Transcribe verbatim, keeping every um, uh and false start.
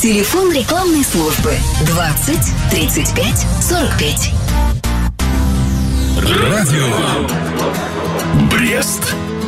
Телефон рекламной службы двадцать тридцать пять сорок пять. Радио Брест.